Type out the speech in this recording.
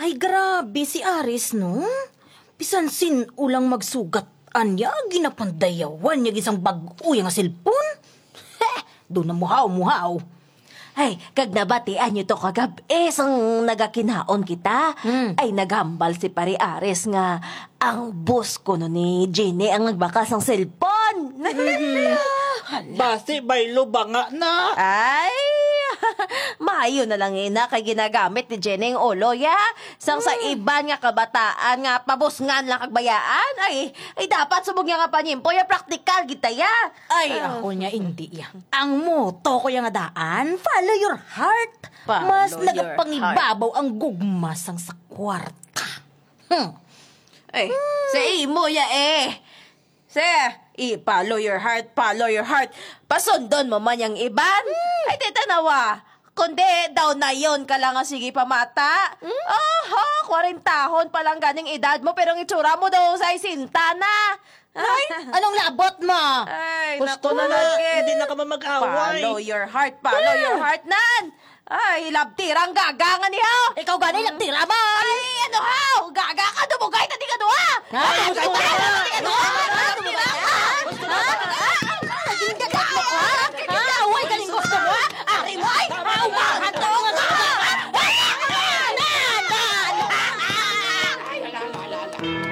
Ay, grabe si Aris, no? Bisan sin ulang magsugat anya, ginapandayawan niya isang bag-uy nga silpon. Doon na muhaw. Ay, kag nabatian nyo to kagabi sang nagakinaon kita. Ay, naghambal si Pari Ares nga ang boss ko no ni Jenny ang nagbakas ng cellphone. Basi, baylo ba nga na? Ay, maayo na lang ina kay ginagamit ni Jenny ang ulo, ya. Sang sa iban nga kabataan nga pabusngan lang kagbayaan. Ay, dapat subog nga panyimpo, ya praktikal kita, ya. Ay, ako niya hindi ya. Ang moto ko yung daan, follow your heart. Follow Mas your nagapangibabaw ang gugmasang sa kwarta. Ay, sa imo, ya follow your heart, follow your heart. Pasundon mo man yung iban. Ay, titanawa. Kundi, daw na yon ka lang ang sige pamata. Oho, 40 tahon pa lang ganing edad mo, pero ang itsura mo daw sa isinta na. Ay, anong labot mo? Ay, Gusto naku, na na, lagit. hindi na ka mag-away. Follow your heart, nan. Ay, labtirang gaga nga niya. Ikaw gani lang tira mo. Ay, ano haw? Gaga ka, dumugay na di ka doha. Ha? Dumugay na?